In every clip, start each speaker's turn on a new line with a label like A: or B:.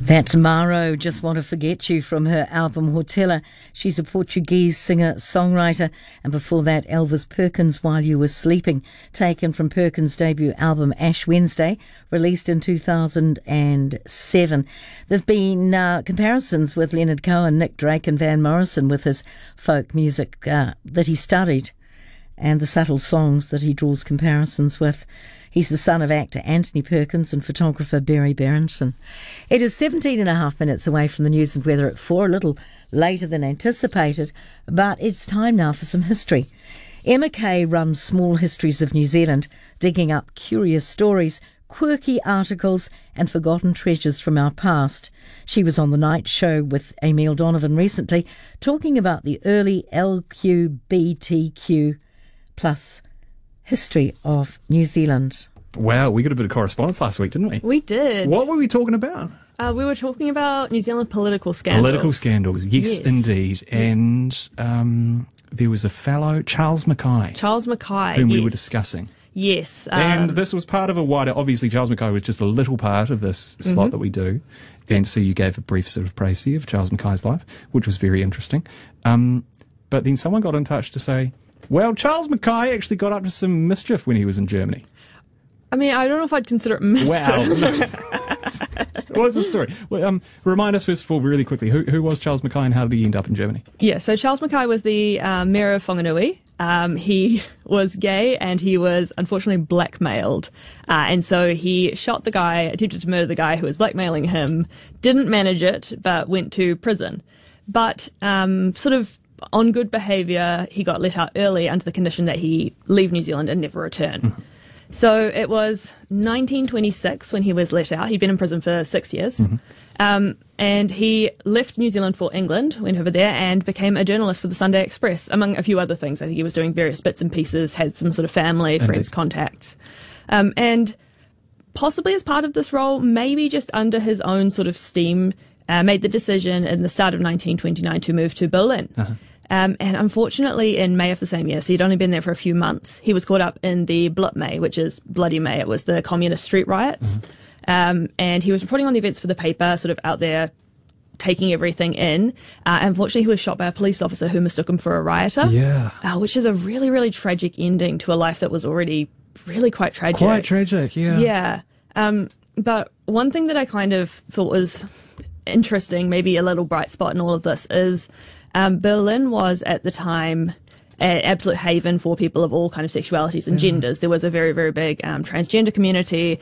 A: That's Maro, Just Want to Forget You, from her album Hortela. She's a Portuguese singer-songwriter. And before that, Elvis Perkins, While You Were Sleeping, taken from Perkins' debut album Ash Wednesday, released in 2007. There've been comparisons with Leonard Cohen, Nick Drake and Van Morrison with his folk music that he studied and the subtle songs that he draws comparisons with. He's the son of actor Anthony Perkins and photographer Barry Berenson. It is 17 and a half minutes away from the news and weather at 4, a little later than anticipated, but it's time now for some history. Emma Kay runs Small Histories of New Zealand, digging up curious stories, quirky articles and forgotten treasures from our past. She was on The Night Show with Emile Donovan recently, talking about the early LGBTQ plus history of New Zealand.
B: Wow, we got a bit of correspondence last week, didn't we?
C: We did.
B: What were we talking about?
C: We were talking about New Zealand political scandals.
B: Political scandals, yes. Indeed. And there was a fellow, Charles Mackay.
C: Charles Mackay,
B: whom we were discussing.
C: Yes.
B: And this was part of a wider, obviously Charles Mackay was just a little part of this slot that we do. And so you gave a brief sort of précis of Charles Mackay's life, which was very interesting. But then someone got in touch to say, well, Charles Mackay actually got up to some mischief when he was in Germany.
C: I mean, I don't know if I'd consider it mischief.
B: Wow. What's the story? Well, remind us first of all, really quickly, who was Charles Mackay and how did he end up in Germany?
C: Yeah, so Charles Mackay was the mayor of Whanganui. He was gay and he was unfortunately blackmailed. And so he shot the guy, attempted to murder the guy who was blackmailing him, didn't manage it, but went to prison. But sort of on good behaviour, he got let out early under the condition that he leave New Zealand and never return. So it was 1926 when he was let out. He'd been in prison for 6 years. And he left New Zealand for England, went over there and became a journalist for the Sunday Express, among a few other things. I think he was doing various bits and pieces, had some sort of family, friends, contacts. And possibly as part of this role, maybe just under his own sort of steam, made the decision in the start of 1929 to move to Berlin. And unfortunately, in May of the same year, so he'd only been there for a few months, he was caught up in the Blutmay, which is Bloody May. It was the communist street riots. And he was reporting on the events for the paper, sort of out there taking everything in. Unfortunately, he was shot by a police officer who mistook him for a rioter. Which is a really, really tragic ending to a life that was already really quite tragic.
B: Quite tragic, yeah.
C: But one thing that I kind of thought was interesting, maybe a little bright spot in all of this, is Berlin was at the time an absolute haven for people of all kind of sexualities and genders. There was a very, very big transgender community,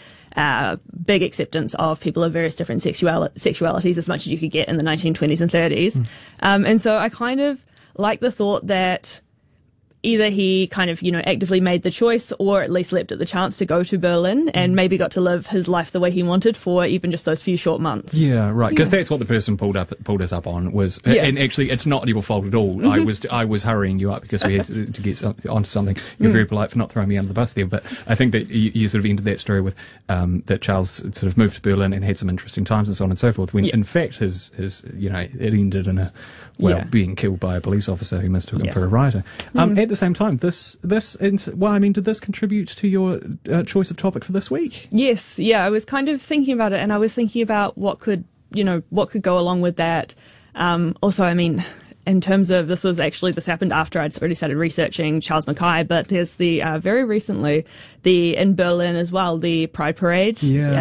C: big acceptance of people of various different sexualities, as much as you could get in the 1920s and 30s. And so I kind of like the thought that either he kind of, actively made the choice or at least leapt at the chance to go to Berlin and maybe got to live his life the way he wanted for even just those few short months.
B: Yeah, right. Because that's what the person pulled us up on was, and actually it's not your fault at all. I was hurrying you up because we had to get onto something. You're very polite for not throwing me under the bus there, but I think that you sort of ended that story with that Charles sort of moved to Berlin and had some interesting times and so on and so forth. When in fact his it ended in being killed by a police officer who mistook him for a rioter. At the same time, did this contribute to your choice of topic for this week?
C: Yes, yeah, I was kind of thinking about it, and I was thinking about what could go along with that. Also, I mean, in terms of this happened after I'd already started researching Charles Mackay, but there's the very recently in Berlin as well, the Pride Parade.